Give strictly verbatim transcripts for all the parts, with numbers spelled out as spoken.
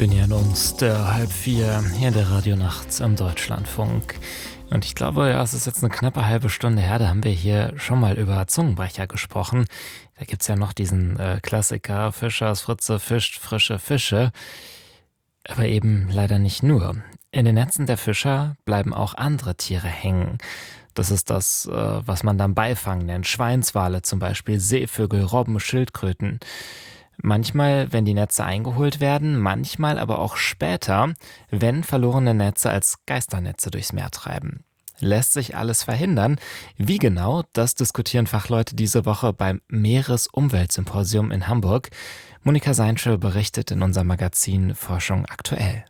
Wir nähern uns der halb vier hier in der Radionacht am Deutschlandfunk. Und ich glaube, ja, es ist jetzt eine knappe halbe Stunde her, da haben wir hier schon mal über Zungenbrecher gesprochen. Da gibt's ja noch diesen äh, Klassiker, Fischers Fritze fischt frische Fische. Aber eben leider nicht nur. In den Netzen der Fischer bleiben auch andere Tiere hängen. Das ist das, äh, was man dann Beifang nennt. Schweinswale zum Beispiel, Seevögel, Robben, Schildkröten. Manchmal, wenn die Netze eingeholt werden, manchmal aber auch später, wenn verlorene Netze als Geisternetze durchs Meer treiben. Lässt sich alles verhindern? Wie genau, das diskutieren Fachleute diese Woche beim Meeresumweltsymposium in Hamburg. Monika Seinschel berichtet in unserem Magazin Forschung aktuell.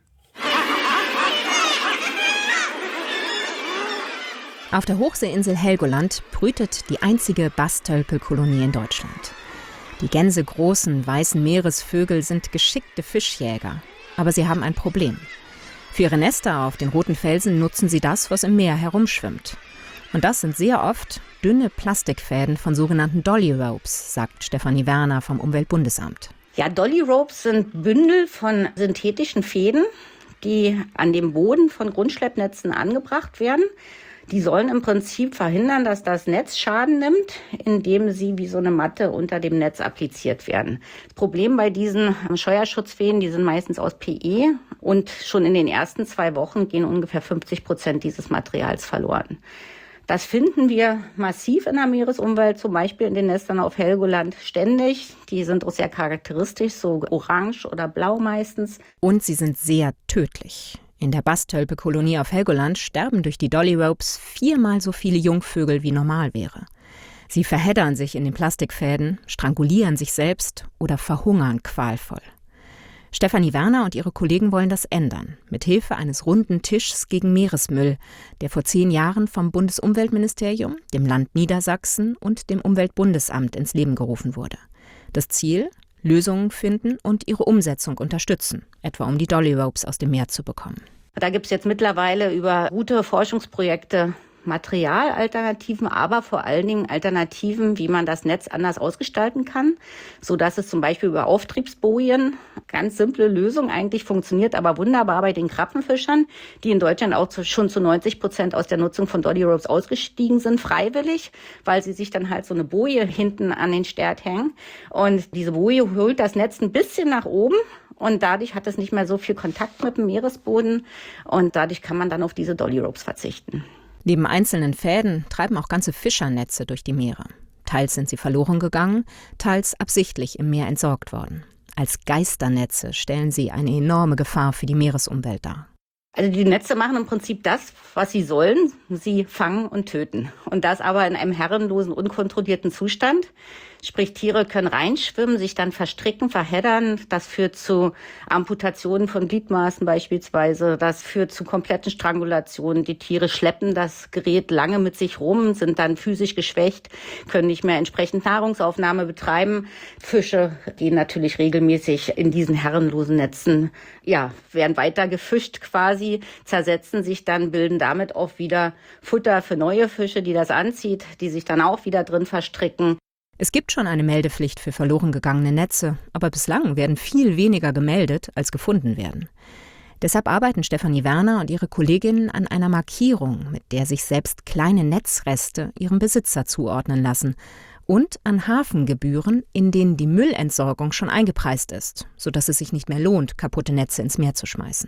Auf der Hochseeinsel Helgoland brütet die einzige Bastölpelkolonie in Deutschland. Die gänsegroßen, weißen Meeresvögel sind geschickte Fischjäger. Aber sie haben ein Problem. Für ihre Nester auf den roten Felsen nutzen sie das, was im Meer herumschwimmt. Und das sind sehr oft dünne Plastikfäden von sogenannten Dolly Ropes, sagt Stefanie Werner vom Umweltbundesamt. Ja, Dolly Ropes sind Bündel von synthetischen Fäden, die an dem Boden von Grundschleppnetzen angebracht werden. Die sollen im Prinzip verhindern, dass das Netz Schaden nimmt, indem sie wie so eine Matte unter dem Netz appliziert werden. Das Problem bei diesen Scheuerschutzfäden, die sind meistens aus P E und schon in den ersten zwei Wochen gehen ungefähr fünfzig Prozent dieses Materials verloren. Das finden wir massiv in der Meeresumwelt, zum Beispiel in den Nestern auf Helgoland ständig. Die sind auch sehr charakteristisch, so orange oder blau meistens. Und sie sind sehr tödlich. In der Bastölpelkolonie auf Helgoland sterben durch die Dolly Ropes viermal so viele Jungvögel, wie normal wäre. Sie verheddern sich in den Plastikfäden, strangulieren sich selbst oder verhungern qualvoll. Stefanie Werner und ihre Kollegen wollen das ändern, mit Hilfe eines runden Tischs gegen Meeresmüll, der vor zehn Jahren vom Bundesumweltministerium, dem Land Niedersachsen und dem Umweltbundesamt ins Leben gerufen wurde. Das Ziel? Lösungen finden und ihre Umsetzung unterstützen, etwa um die Dolly Ropes aus dem Meer zu bekommen. Da gibt es jetzt mittlerweile über gute Forschungsprojekte Materialalternativen, aber vor allen Dingen Alternativen, wie man das Netz anders ausgestalten kann, sodass es zum Beispiel über Auftriebsbojen, ganz simple Lösung eigentlich, funktioniert aber wunderbar bei den Krabbenfischern, die in Deutschland auch zu, schon zu neunzig Prozent aus der Nutzung von Dolly Ropes ausgestiegen sind, freiwillig, weil sie sich dann halt so eine Boje hinten an den Stert hängen. Und diese Boje holt das Netz ein bisschen nach oben. Und dadurch hat es nicht mehr so viel Kontakt mit dem Meeresboden. Und dadurch kann man dann auf diese Dolly Ropes verzichten. Neben einzelnen Fäden treiben auch ganze Fischernetze durch die Meere. Teils sind sie verloren gegangen, teils absichtlich im Meer entsorgt worden. Als Geisternetze stellen sie eine enorme Gefahr für die Meeresumwelt dar. Also die Netze machen im Prinzip das, was sie sollen. Sie fangen und töten. Und das aber in einem herrenlosen, unkontrollierten Zustand. Sprich, Tiere können reinschwimmen, sich dann verstricken, verheddern. Das führt zu Amputationen von Gliedmaßen beispielsweise. Das führt zu kompletten Strangulationen. Die Tiere schleppen das Gerät lange mit sich rum, sind dann physisch geschwächt, können nicht mehr entsprechend Nahrungsaufnahme betreiben. Fische gehen natürlich regelmäßig in diesen herrenlosen Netzen, ja, werden weiter gefischt quasi, zersetzen sich dann, bilden damit auch wieder Futter für neue Fische, die das anzieht, die sich dann auch wieder drin verstricken. Es gibt schon eine Meldepflicht für verloren gegangene Netze, aber bislang werden viel weniger gemeldet, als gefunden werden. Deshalb arbeiten Stefanie Werner und ihre Kolleginnen an einer Markierung, mit der sich selbst kleine Netzreste ihrem Besitzer zuordnen lassen, und an Hafengebühren, in denen die Müllentsorgung schon eingepreist ist, sodass es sich nicht mehr lohnt, kaputte Netze ins Meer zu schmeißen.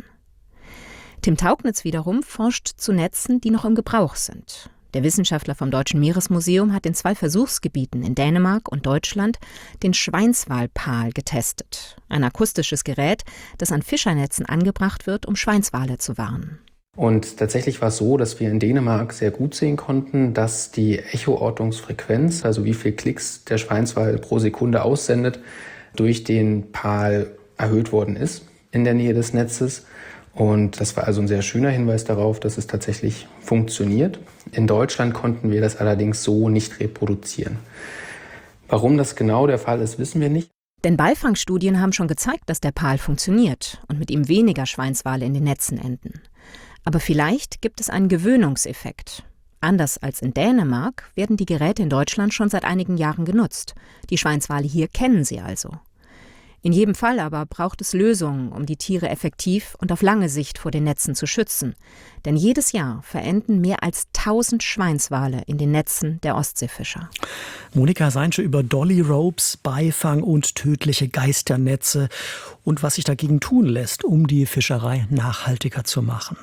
Tim Taugnitz wiederum forscht zu Netzen, die noch im Gebrauch sind. Der Wissenschaftler vom Deutschen Meeresmuseum hat in zwei Versuchsgebieten in Dänemark und Deutschland den Schweinswalpal getestet. Ein akustisches Gerät, das an Fischernetzen angebracht wird, um Schweinswale zu warnen. Und tatsächlich war es so, dass wir in Dänemark sehr gut sehen konnten, dass die Echoortungsfrequenz, also wie viel Klicks der Schweinswal pro Sekunde aussendet, durch den Pal erhöht worden ist in der Nähe des Netzes. Und das war also ein sehr schöner Hinweis darauf, dass es tatsächlich funktioniert. In Deutschland konnten wir das allerdings so nicht reproduzieren. Warum das genau der Fall ist, wissen wir nicht. Denn Beifangstudien haben schon gezeigt, dass der Pal funktioniert und mit ihm weniger Schweinswale in den Netzen enden. Aber vielleicht gibt es einen Gewöhnungseffekt. Anders als in Dänemark werden die Geräte in Deutschland schon seit einigen Jahren genutzt. Die Schweinswale hier kennen sie also. In jedem Fall aber braucht es Lösungen, um die Tiere effektiv und auf lange Sicht vor den Netzen zu schützen. Denn jedes Jahr verenden mehr als tausend Schweinswale in den Netzen der Ostseefischer. Monika Seinsche über Dolly Ropes, Beifang und tödliche Geisternetze und was sich dagegen tun lässt, um die Fischerei nachhaltiger zu machen.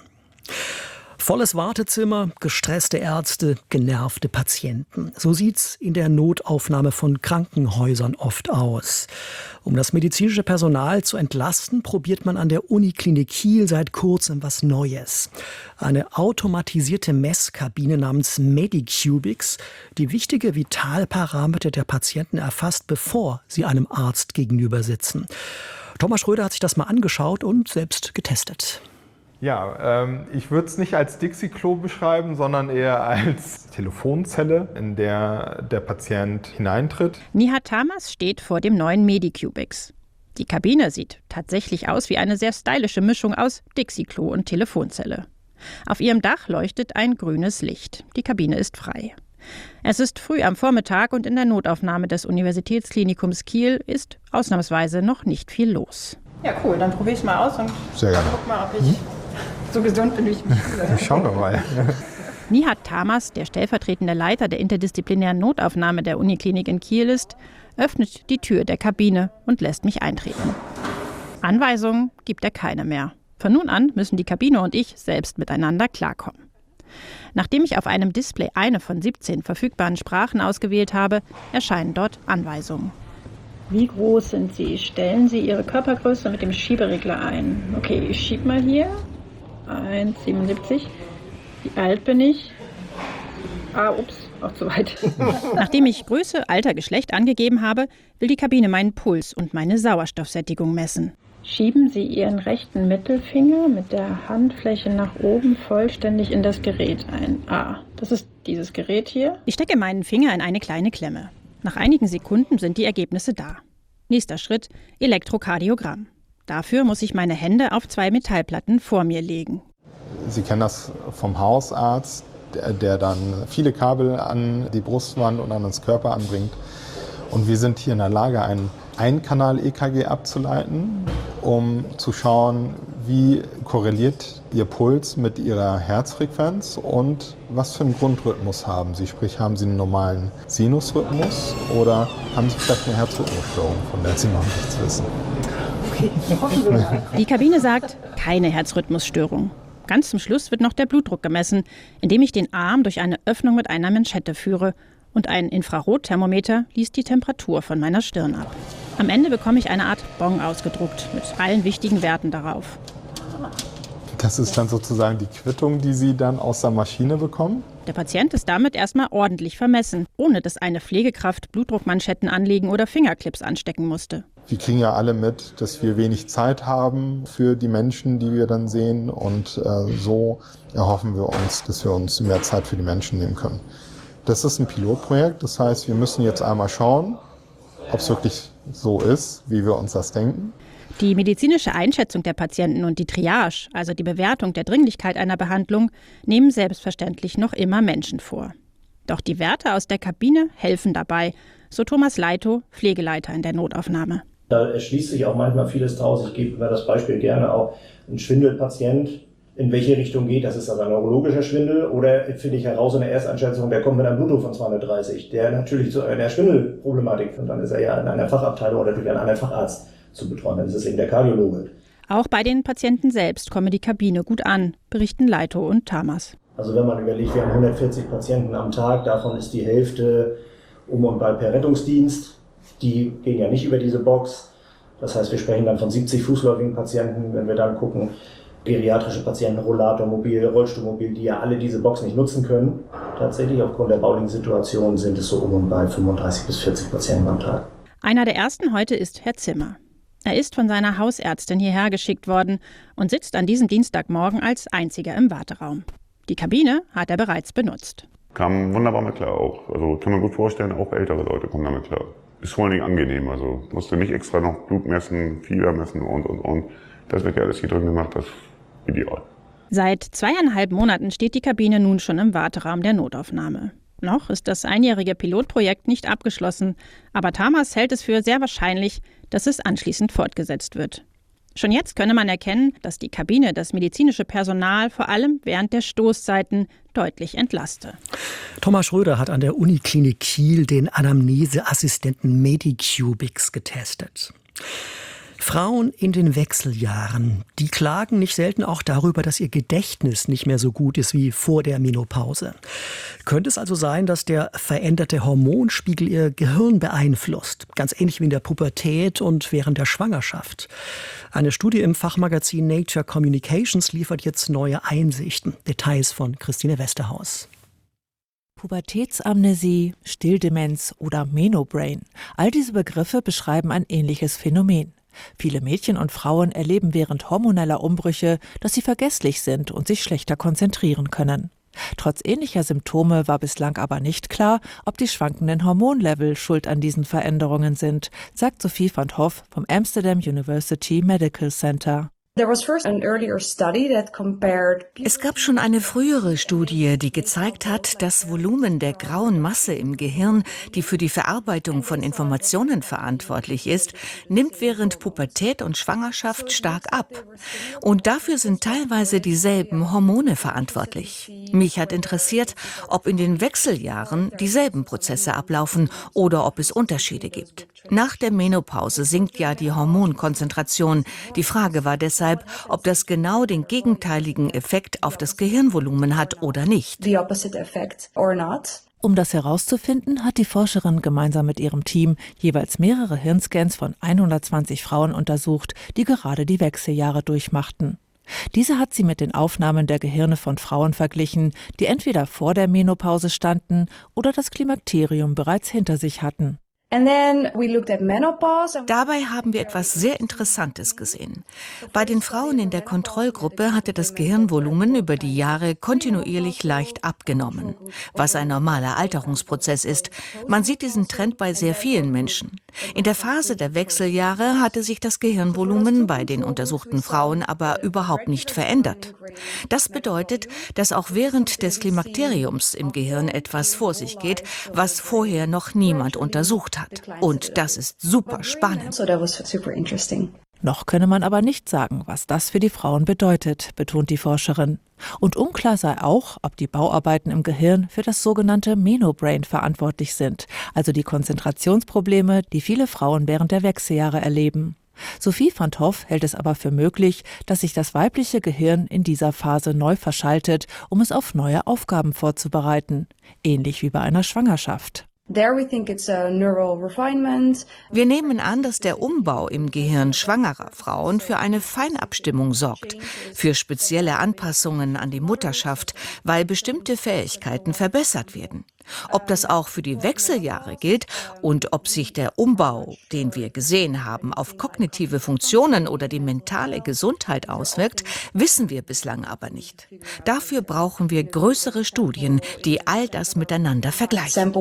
Volles Wartezimmer, gestresste Ärzte, genervte Patienten. So sieht's in der Notaufnahme von Krankenhäusern oft aus. Um das medizinische Personal zu entlasten, probiert man an der Uniklinik Kiel seit kurzem was Neues. Eine automatisierte Messkabine namens Medicubix, die wichtige Vitalparameter der Patienten erfasst, bevor sie einem Arzt gegenüber sitzen. Thomas Schröder hat sich das mal angeschaut und selbst getestet. Ja, ähm, ich würde es nicht als Dixie-Klo beschreiben, sondern eher als Telefonzelle, in der der Patient hineintritt. Nihat Tamas steht vor dem neuen Medicubix. Die Kabine sieht tatsächlich aus wie eine sehr stylische Mischung aus Dixie-Klo und Telefonzelle. Auf ihrem Dach leuchtet ein grünes Licht. Die Kabine ist frei. Es ist früh am Vormittag und in der Notaufnahme des Universitätsklinikums Kiel ist ausnahmsweise noch nicht viel los. Ja, cool, dann probiere ich es mal aus und Sehr gerne. guck mal, ob ich hm? so gesund bin, wie ich mich fühle. Schauen wir mal. Nihat Tamas, der stellvertretende Leiter der interdisziplinären Notaufnahme der Uniklinik in Kiel ist, öffnet die Tür der Kabine und lässt mich eintreten. Anweisungen gibt er keine mehr. Von nun an müssen die Kabine und ich selbst miteinander klarkommen. Nachdem ich auf einem Display eine von siebzehn verfügbaren Sprachen ausgewählt habe, erscheinen dort Anweisungen. Wie groß sind Sie? Stellen Sie Ihre Körpergröße mit dem Schieberegler ein. Okay, ich schiebe mal hier. eins Komma siebenundsiebzig. Wie alt bin ich? Ah, ups, auch zu weit. Nachdem ich Größe, Alter, Geschlecht angegeben habe, will die Kabine meinen Puls und meine Sauerstoffsättigung messen. Schieben Sie Ihren rechten Mittelfinger mit der Handfläche nach oben vollständig in das Gerät ein. Ah, das ist dieses Gerät hier. Ich stecke meinen Finger in eine kleine Klemme. Nach einigen Sekunden sind die Ergebnisse da. Nächster Schritt, Elektrokardiogramm. Dafür muss ich meine Hände auf zwei Metallplatten vor mir legen. Sie kennen das vom Hausarzt, der, der dann viele Kabel an die Brustwand und an den Körper anbringt. Und wir sind hier in der Lage, ein Einkanal-E K G abzuleiten, um zu schauen, wie korreliert Ihr Puls mit Ihrer Herzfrequenz und was für einen Grundrhythmus haben Sie. Sprich, haben Sie einen normalen Sinusrhythmus oder haben Sie vielleicht eine Herzrhythmusstörung, von der Sie noch nichts wissen? Okay, hoffen wir mal. Die Kabine sagt, keine Herzrhythmusstörung. Ganz zum Schluss wird noch der Blutdruck gemessen, indem ich den Arm durch eine Öffnung mit einer Manschette führe. Und ein Infrarotthermometer liest die Temperatur von meiner Stirn ab. Am Ende bekomme ich eine Art Bon ausgedruckt mit allen wichtigen Werten darauf. Das ist dann sozusagen die Quittung, die Sie dann aus der Maschine bekommen? Der Patient ist damit erstmal ordentlich vermessen, ohne dass eine Pflegekraft Blutdruckmanschetten anlegen oder Fingerclips anstecken musste. Wir kriegen ja alle mit, dass wir wenig Zeit haben für die Menschen, die wir dann sehen. Und äh, so erhoffen wir uns, dass wir uns mehr Zeit für die Menschen nehmen können. Das ist ein Pilotprojekt, das heißt, wir müssen jetzt einmal schauen, ob es wirklich so ist, wie wir uns das denken. Die medizinische Einschätzung der Patienten und die Triage, also die Bewertung der Dringlichkeit einer Behandlung, nehmen selbstverständlich noch immer Menschen vor. Doch die Werte aus der Kabine helfen dabei, so Thomas Leitow, Pflegeleiter in der Notaufnahme. Da erschließt sich auch manchmal vieles draus. Ich gebe mir das Beispiel gerne auch. Ein Schwindelpatient, in welche Richtung geht, das ist also ein neurologischer Schwindel, oder finde ich heraus in der Ersteinschätzung, der kommt mit einem Blutdruck von zweihundertdreißig, der natürlich zu einer Schwindelproblematik, und dann ist er ja in einer Fachabteilung oder durch einen anderen Facharzt zu betreuen, dann ist es eben der Kardiologe. Auch bei den Patienten selbst komme die Kabine gut an, berichten Leitow und Tamas. Also wenn man überlegt, wir haben hundertvierzig Patienten am Tag, davon ist die Hälfte um und bei per Rettungsdienst, die gehen ja nicht über diese Box, das heißt, wir sprechen dann von siebzig fußläufigen Patienten, wenn wir dann gucken, geriatrische Patienten, Rollatormobil, Rollstuhlmobil, die ja alle diese Box nicht nutzen können. Tatsächlich aufgrund der baulichen Situation sind es so um und bei fünfunddreißig bis vierzig Patienten am Tag. Einer der ersten heute ist Herr Zimmer. Er ist von seiner Hausärztin hierher geschickt worden und sitzt an diesem Dienstagmorgen als einziger im Warteraum. Die Kabine hat er bereits benutzt. Kam wunderbar mit klar auch. Also kann man gut vorstellen, auch ältere Leute kommen damit klar. Ist vor allen Dingen angenehm. Also musste nicht extra noch Blut messen, Fieber messen und und und. Das wird ja alles hier drin gemacht, das ist ideal. Seit zweieinhalb Monaten steht die Kabine nun schon im Warteraum der Notaufnahme. Noch ist das einjährige Pilotprojekt nicht abgeschlossen, aber Tamas hält es für sehr wahrscheinlich, dass es anschließend fortgesetzt wird. Schon jetzt könne man erkennen, dass die Kabine das medizinische Personal vor allem während der Stoßzeiten deutlich entlaste. Thomas Schröder hat an der Uniklinik Kiel den Anamneseassistenten Medicubix getestet. Frauen in den Wechseljahren, die klagen nicht selten auch darüber, dass ihr Gedächtnis nicht mehr so gut ist wie vor der Menopause. Könnte es also sein, dass der veränderte Hormonspiegel ihr Gehirn beeinflusst? Ganz ähnlich wie in der Pubertät und während der Schwangerschaft. Eine Studie im Fachmagazin Nature Communications liefert jetzt neue Einsichten. Details von Christine Westerhaus. Pubertätsamnesie, Stilldemenz oder Menobrain. All diese Begriffe beschreiben ein ähnliches Phänomen. Viele Mädchen und Frauen erleben während hormoneller Umbrüche, dass sie vergesslich sind und sich schlechter konzentrieren können. Trotz ähnlicher Symptome war bislang aber nicht klar, ob die schwankenden Hormonlevel schuld an diesen Veränderungen sind, sagt Sophie van Hoff vom Amsterdam University Medical Center. Es gab schon eine frühere Studie, die gezeigt hat, das Volumen der grauen Masse im Gehirn, die für die Verarbeitung von Informationen verantwortlich ist, nimmt während Pubertät und Schwangerschaft stark ab. Und dafür sind teilweise dieselben Hormone verantwortlich. Mich hat interessiert, ob in den Wechseljahren dieselben Prozesse ablaufen oder ob es Unterschiede gibt. Nach der Menopause sinkt ja die Hormonkonzentration. Die Frage war deshalb, ob das genau den gegenteiligen Effekt auf das Gehirnvolumen hat oder nicht. Um das herauszufinden, hat die Forscherin gemeinsam mit ihrem Team jeweils mehrere Hirnscans von hundertzwanzig Frauen untersucht, die gerade die Wechseljahre durchmachten. Diese hat sie mit den Aufnahmen der Gehirne von Frauen verglichen, die entweder vor der Menopause standen oder das Klimakterium bereits hinter sich hatten. Dabei haben wir etwas sehr Interessantes gesehen. Bei den Frauen in der Kontrollgruppe hatte das Gehirnvolumen über die Jahre kontinuierlich leicht abgenommen, was ein normaler Alterungsprozess ist. Man sieht diesen Trend bei sehr vielen Menschen. In der Phase der Wechseljahre hatte sich das Gehirnvolumen bei den untersuchten Frauen aber überhaupt nicht verändert. Das bedeutet, dass auch während des Klimakteriums im Gehirn etwas vor sich geht, was vorher noch niemand untersucht hat. Und das ist super spannend. Noch könne man aber nicht sagen, was das für die Frauen bedeutet, betont die Forscherin. Und unklar sei auch, ob die Bauarbeiten im Gehirn für das sogenannte Menobrain verantwortlich sind, also die Konzentrationsprobleme, die viele Frauen während der Wechseljahre erleben. Sophie van Hoff hält es aber für möglich, dass sich das weibliche Gehirn in dieser Phase neu verschaltet, um es auf neue Aufgaben vorzubereiten, ähnlich wie bei einer Schwangerschaft. Wir nehmen an, dass der Umbau im Gehirn schwangerer Frauen für eine Feinabstimmung sorgt, für spezielle Anpassungen an die Mutterschaft, weil bestimmte Fähigkeiten verbessert werden. Ob das auch für die Wechseljahre gilt und ob sich der Umbau, den wir gesehen haben, auf kognitive Funktionen oder die mentale Gesundheit auswirkt, wissen wir bislang aber nicht. Dafür brauchen wir größere Studien, die all das miteinander vergleichen.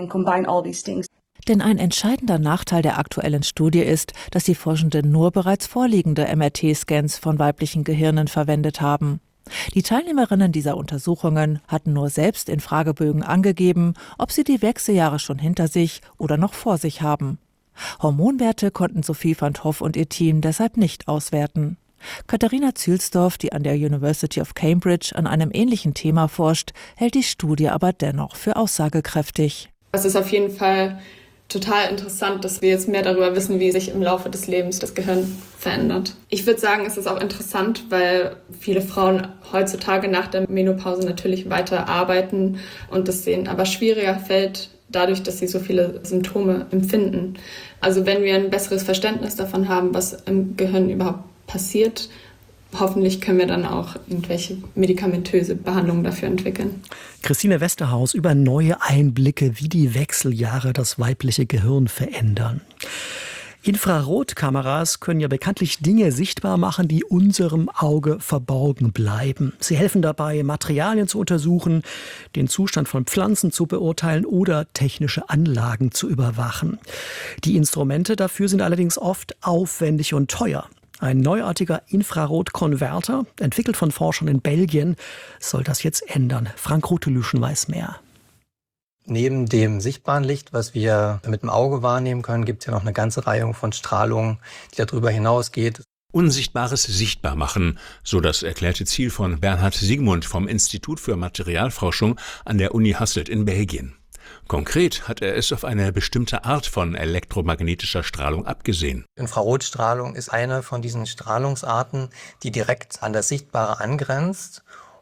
Denn ein entscheidender Nachteil der aktuellen Studie ist, dass die Forschenden nur bereits vorliegende M R T-Scans von weiblichen Gehirnen verwendet haben. Die Teilnehmerinnen dieser Untersuchungen hatten nur selbst in Fragebögen angegeben, ob sie die Wechseljahre schon hinter sich oder noch vor sich haben. Hormonwerte konnten Sophie van Hoff und ihr Team deshalb nicht auswerten. Katharina Zühlsdorf, die an der University of Cambridge an einem ähnlichen Thema forscht, hält die Studie aber dennoch für aussagekräftig. Es ist auf jeden Fall total interessant, dass wir jetzt mehr darüber wissen, wie sich im Laufe des Lebens das Gehirn verändert. Ich würde sagen, es ist auch interessant, weil viele Frauen heutzutage nach der Menopause natürlich weiter arbeiten und das denen aber schwieriger fällt, dadurch, dass sie so viele Symptome empfinden. Also wenn wir ein besseres Verständnis davon haben, was im Gehirn überhaupt passiert, hoffentlich können wir dann auch irgendwelche medikamentöse Behandlungen dafür entwickeln. Christine Westerhaus über neue Einblicke, wie die Wechseljahre das weibliche Gehirn verändern. Infrarotkameras können ja bekanntlich Dinge sichtbar machen, die unserem Auge verborgen bleiben. Sie helfen dabei, Materialien zu untersuchen, den Zustand von Pflanzen zu beurteilen oder technische Anlagen zu überwachen. Die Instrumente dafür sind allerdings oft aufwendig und teuer. Ein neuartiger Infrarotkonverter, entwickelt von Forschern in Belgien, soll das jetzt ändern. Frank Rotelüschen weiß mehr. Neben dem sichtbaren Licht, was wir mit dem Auge wahrnehmen können, gibt es ja noch eine ganze Reihe von Strahlungen, die darüber hinausgeht. Unsichtbares sichtbar machen, so das erklärte Ziel von Bernhard Siegmund vom Institut für Materialforschung an der Uni Hasselt in Belgien. Konkret hat er es auf eine bestimmte Art von elektromagnetischer Strahlung abgesehen. Infrarotstrahlung ist eine von diesen Strahlungsarten, die direkt an das Sichtbare angrenzt.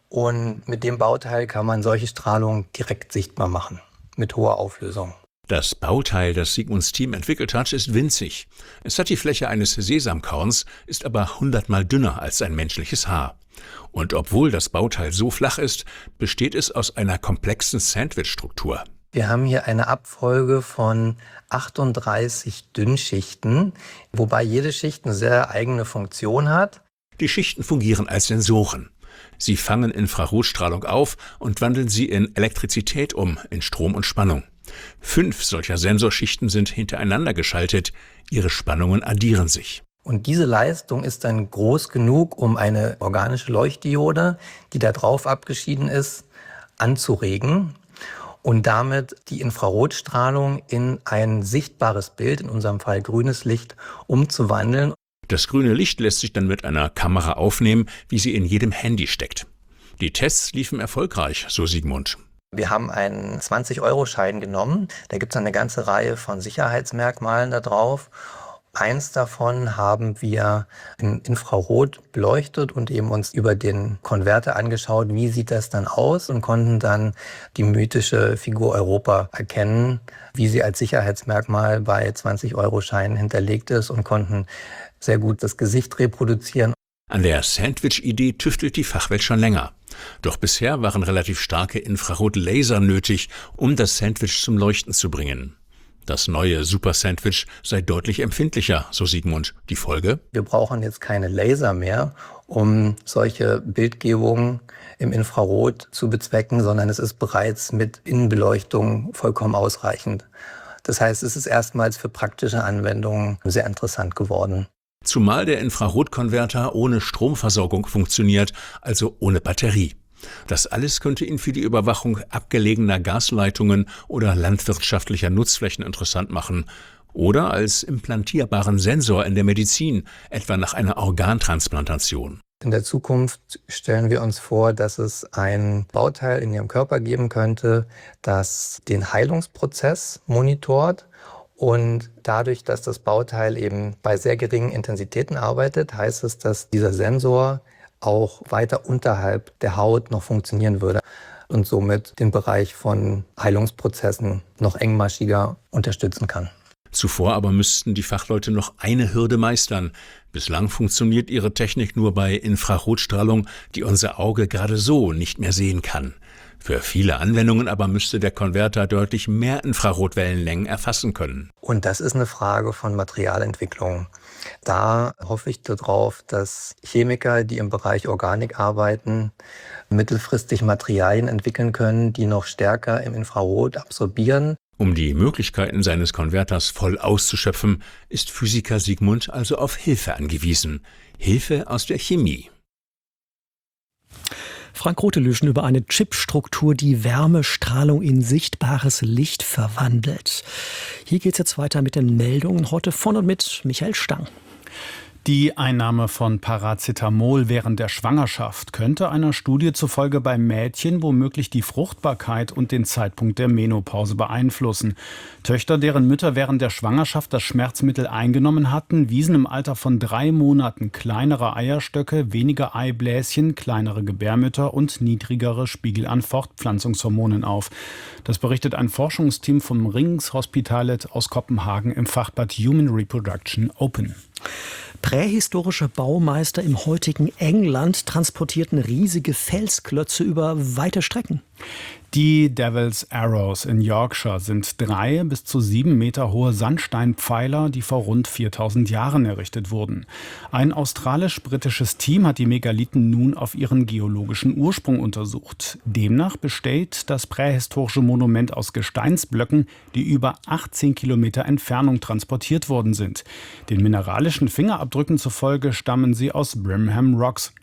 Und mit dem Bauteil kann man solche Strahlung direkt sichtbar machen, mit hoher Auflösung. Das Bauteil, das Siegmunds Team entwickelt hat, ist winzig. Es hat die Fläche eines Sesamkorns, ist aber hundertmal dünner als ein menschliches Haar. Und obwohl das Bauteil so flach ist, besteht es aus einer komplexen Sandwich-Struktur. Wir haben hier eine Abfolge von achtunddreißig Dünnschichten, wobei jede Schicht eine sehr eigene Funktion hat. Die Schichten fungieren als Sensoren. Sie fangen Infrarotstrahlung auf und wandeln sie in Elektrizität um, in Strom und Spannung. Fünf solcher Sensorschichten sind hintereinander geschaltet. Ihre Spannungen addieren sich. Und diese Leistung ist dann groß genug, um eine organische Leuchtdiode, die da drauf abgeschieden ist, anzuregen und damit die Infrarotstrahlung in ein sichtbares Bild, in unserem Fall grünes Licht, umzuwandeln. Das grüne Licht lässt sich dann mit einer Kamera aufnehmen, wie sie in jedem Handy steckt. Die Tests liefen erfolgreich, so Siegmund. Wir haben einen zwanzig-Euro-Schein genommen. Da gibt es eine ganze Reihe von Sicherheitsmerkmalen da drauf. Eins davon haben wir in Infrarot beleuchtet und eben uns über den Konverter angeschaut, wie sieht das dann aus, und konnten dann die mythische Figur Europa erkennen, wie sie als Sicherheitsmerkmal bei zwanzig-Euro-Scheinen hinterlegt ist, und konnten sehr gut das Gesicht reproduzieren. An der Sandwich-Idee tüftelt die Fachwelt schon länger. Doch bisher waren relativ starke Infrarotlaser nötig, um das Sandwich zum Leuchten zu bringen. Das neue Super-Sandwich sei deutlich empfindlicher, so Siegmund. Die Folge? Wir brauchen jetzt keine Laser mehr, um solche Bildgebungen im Infrarot zu bezwecken, sondern es ist bereits mit Innenbeleuchtung vollkommen ausreichend. Das heißt, es ist erstmals für praktische Anwendungen sehr interessant geworden. Zumal der Infrarotkonverter ohne Stromversorgung funktioniert, also ohne Batterie. Das alles könnte ihn für die Überwachung abgelegener Gasleitungen oder landwirtschaftlicher Nutzflächen interessant machen. Oder als implantierbaren Sensor in der Medizin, etwa nach einer Organtransplantation. In der Zukunft stellen wir uns vor, dass es ein Bauteil in Ihrem Körper geben könnte, das den Heilungsprozess monitort. Und dadurch, dass das Bauteil eben bei sehr geringen Intensitäten arbeitet, heißt es, dass dieser Sensor auch weiter unterhalb der Haut noch funktionieren würde und somit den Bereich von Heilungsprozessen noch engmaschiger unterstützen kann. Zuvor aber müssten die Fachleute noch eine Hürde meistern. Bislang funktioniert ihre Technik nur bei Infrarotstrahlung, die unser Auge gerade so nicht mehr sehen kann. Für viele Anwendungen aber müsste der Konverter deutlich mehr Infrarotwellenlängen erfassen können. Und das ist eine Frage von Materialentwicklung. Da hoffe ich darauf, dass Chemiker, die im Bereich Organik arbeiten, mittelfristig Materialien entwickeln können, die noch stärker im Infrarot absorbieren. Um die Möglichkeiten seines Konverters voll auszuschöpfen, ist Physiker Siegmund also auf Hilfe angewiesen. Hilfe aus der Chemie. Frank Rotelüschen über eine Chipstruktur, die Wärmestrahlung in sichtbares Licht verwandelt. Hier geht es jetzt weiter mit den Meldungen, heute von und mit Michael Stang. Die Einnahme von Paracetamol während der Schwangerschaft könnte einer Studie zufolge bei Mädchen womöglich die Fruchtbarkeit und den Zeitpunkt der Menopause beeinflussen. Töchter, deren Mütter während der Schwangerschaft das Schmerzmittel eingenommen hatten, wiesen im Alter von drei Monaten kleinere Eierstöcke, weniger Eibläschen, kleinere Gebärmütter und niedrigere Spiegel an Fortpflanzungshormonen auf. Das berichtet ein Forschungsteam vom Rigshospitalet aus Kopenhagen im Fachblatt Human Reproduction Open. Prähistorische Baumeister im heutigen England transportierten riesige Felsklötze über weite Strecken. Die Devil's Arrows in Yorkshire sind drei bis zu sieben Meter hohe Sandsteinpfeiler, die vor rund viertausend Jahren errichtet wurden. Ein australisch-britisches Team hat die Megalithen nun auf ihren geologischen Ursprung untersucht. Demnach besteht das prähistorische Monument aus Gesteinsblöcken, die über achtzehn Kilometer Entfernung transportiert worden sind. Den mineralischen Fingerabdrücken zufolge stammen sie aus Brimham Rocks.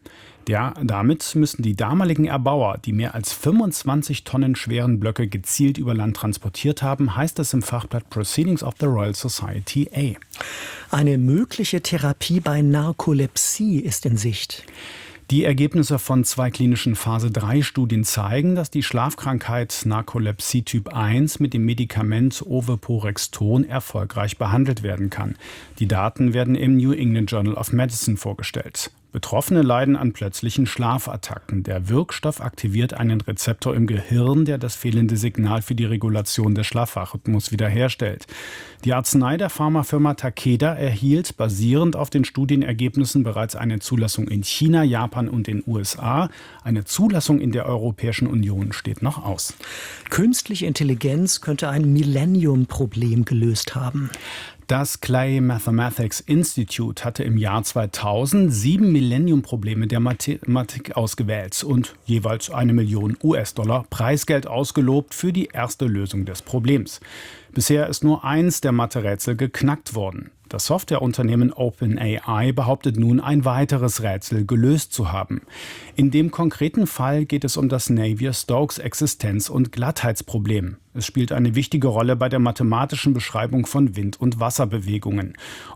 Der, damit müssen die damaligen Erbauer die mehr als fünfundzwanzig Tonnen schweren Blöcke gezielt über Land transportiert haben, heißt es im Fachblatt Proceedings of the Royal Society A. Eine mögliche Therapie bei Narkolepsie ist in Sicht. Die Ergebnisse von zwei klinischen Phase drei Studien zeigen, dass die Schlafkrankheit Narkolepsie Typ eins mit dem Medikament Oveporexton erfolgreich behandelt werden kann. Die Daten werden im New England Journal of Medicine vorgestellt. Betroffene leiden an plötzlichen Schlafattacken. Der Wirkstoff aktiviert einen Rezeptor im Gehirn, der das fehlende Signal für die Regulation des Schlafwachrhythmus wiederherstellt. Die Arznei der Pharmafirma Takeda erhielt basierend auf den Studienergebnissen bereits eine Zulassung in China, Japan und den U S A. Eine Zulassung in der Europäischen Union steht noch aus. Künstliche Intelligenz könnte ein Millennium-Problem gelöst haben. Das Clay Mathematics Institute hatte im Jahr zweitausend sieben Millennium-Probleme der Mathematik ausgewählt und jeweils eine Million U S-Dollar Preisgeld ausgelobt für die erste Lösung des Problems. Bisher ist nur eins der Mathe-Rätsel geknackt worden. Das Softwareunternehmen OpenAI behauptet nun, ein weiteres Rätsel gelöst zu haben. In dem konkreten Fall geht es um das Navier-Stokes-Existenz- und Glattheitsproblem. Es spielt eine wichtige Rolle bei der mathematischen Beschreibung von Wind- und Wasserbewegungen.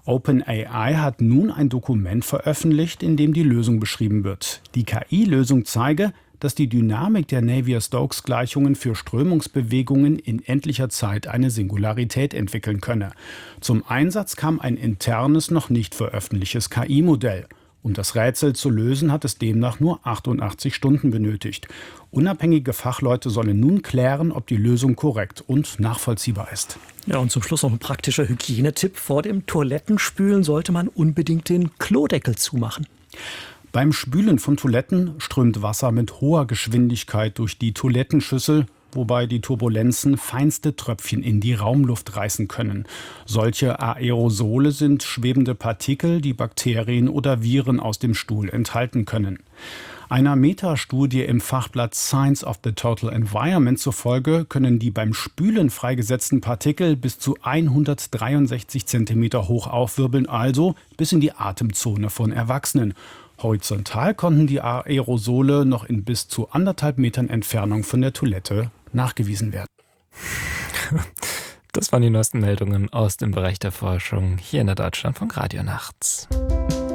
OpenAI hat nun ein Dokument veröffentlicht, in dem die Lösung beschrieben wird. Die K I-Lösung zeige, dass die Dynamik der Navier-Stokes-Gleichungen für Strömungsbewegungen in endlicher Zeit eine Singularität entwickeln könne. Zum Einsatz kam ein internes, noch nicht veröffentlichtes K I-Modell. Um das Rätsel zu lösen, hat es demnach nur achtundachtzig Stunden benötigt. Unabhängige Fachleute sollen nun klären, ob die Lösung korrekt und nachvollziehbar ist. Ja, und zum Schluss noch ein praktischer Hygienetipp. Vor dem Toilettenspülen sollte man unbedingt den Klodeckel zumachen. Beim Spülen von Toiletten strömt Wasser mit hoher Geschwindigkeit durch die Toilettenschüssel, wobei die Turbulenzen feinste Tröpfchen in die Raumluft reißen können. Solche Aerosole sind schwebende Partikel, die Bakterien oder Viren aus dem Stuhl enthalten können. Einer Metastudie im Fachblatt Science of the Total Environment zufolge können die beim Spülen freigesetzten Partikel bis zu hundertdreiundsechzig Zentimeter hoch aufwirbeln, also bis in die Atemzone von Erwachsenen. Horizontal konnten die Aerosole noch in bis zu anderthalb Metern Entfernung von der Toilette nachgewiesen werden. Das waren die neuesten Meldungen aus dem Bereich der Forschung hier in der Deutschlandfunk Radio Nachts.